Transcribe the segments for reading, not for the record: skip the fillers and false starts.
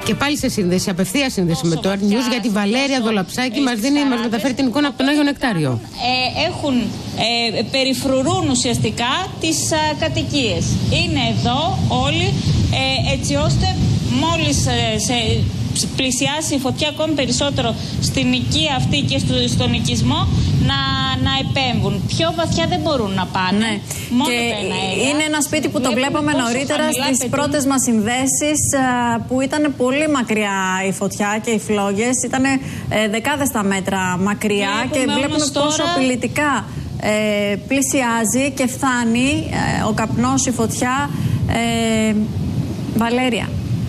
Και πάλι σε σύνδεση, απευθεία σύνδεση με το Earth News, γιατί η Βαλέρια Δολαψάκη μας μεταφέρει την εικόνα από τον Άγιο Νεκτάριο. Περιφρουρούν ουσιαστικά τις κατοικίες. Είναι εδώ όλοι, έτσι ώστε μόλις πλησιάσει η φωτιά ακόμη περισσότερο στην οικία αυτή και στον οικισμό να επέμβουν. Πιο βαθιά δεν μπορούν να πάνε. Ναι. Μόνο και το είναι ένα σπίτι που το βλέπαμε νωρίτερα στις πρώτες μας συνδέσεις, που ήταν πολύ μακριά η φωτιά και οι φλόγες. Ήταν δεκάδες τα μέτρα μακριά και βλέπουμε πόσο απειλητικά πλησιάζει και φτάνει ο καπνός, η φωτιά. Βαλέρια.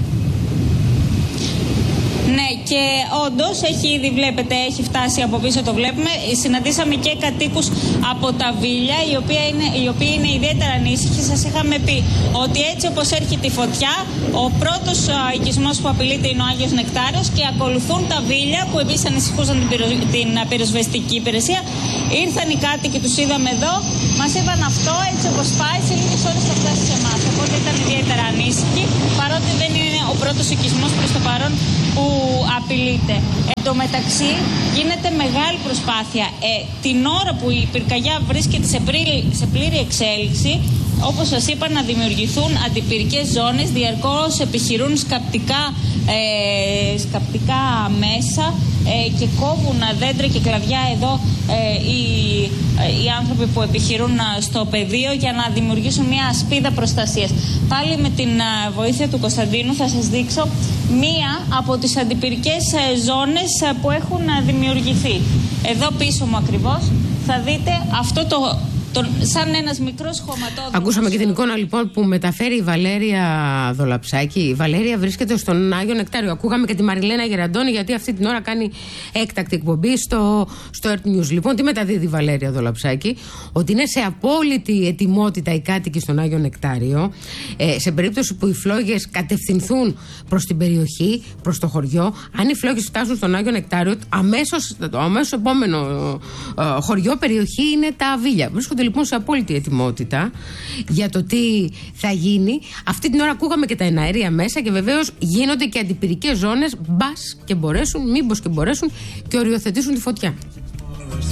Ναι, και όντως έχει ήδη, βλέπετε, έχει φτάσει από πίσω, το βλέπουμε. Συναντήσαμε και κατοίκους από τα Βίλια, οι οποίοι είναι ιδιαίτερα ανήσυχοι. Σας είχαμε πει ότι έτσι όπως έρχεται η φωτιά, ο πρώτος οικισμός που απειλείται είναι ο Άγιος Νεκτάριος και ακολουθούν τα Βίλια, που επίσης ανησυχούσαν την πυροσβεστική υπηρεσία. Ήρθαν οι κάτοικοι, τους είδαμε εδώ, μας είπαν αυτό, έτσι όπως πάει, σε λίγες ώρες θα φτάσει σε εμάς. Οπότε ήταν ιδιαίτερα ανήσυχοι, παρότι δεν είναι ο πρώτος οικισμός προς το παρόν που απειλείται. Εν τω μεταξύ γίνεται μεγάλη προσπάθεια. Την ώρα που η πυρκαγιά βρίσκεται σε πλήρη εξέλιξη, όπως σας είπα, να δημιουργηθούν αντιπυρικές ζώνες, διαρκώς επιχειρούν σκαπτικά μέσα και κόβουν δέντρα και κλαδιά εδώ οι άνθρωποι που επιχειρούν στο πεδίο για να δημιουργήσουν μια σπίδα προστασίας. Πάλι με την βοήθεια του Κωνσταντίνου θα σας δείξω μία από τις αντιπυρικές ζώνες που έχουν δημιουργηθεί. Εδώ πίσω μου ακριβώς θα δείτε αυτό σαν ένας μικρός χωματόδρομος. Ακούσαμε και την εικόνα λοιπόν που μεταφέρει η Βαλέρια Δολαψάκη. Η Βαλέρια βρίσκεται στον Άγιο Νεκτάριο. Ακούγαμε και τη Μαριλένα Γεραντώνη, γιατί αυτή την ώρα κάνει έκτακτη εκπομπή στο Earth News. Λοιπόν, τι μεταδίδει η Βαλέρια Δολαψάκη? Ότι είναι σε απόλυτη ετοιμότητα οι κάτοικοι στον Άγιο Νεκτάριο. Σε περίπτωση που οι φλόγες κατευθυνθούν προς την περιοχή, προς το χωριό, αν οι φλόγες φτάσουν στον Άγιο Νεκτάριο, το αμέσως επόμενο χωριό, περιοχή είναι τα Βίλια. Βρίσκονται λοιπόν σε απόλυτη ετοιμότητα για το τι θα γίνει. Αυτή την ώρα ακούγαμε και τα εναέρια μέσα και βεβαίως γίνονται και αντιπυρικές ζώνες, μπας και μπορέσουν, μήπως και μπορέσουν και οριοθετήσουν τη φωτιά.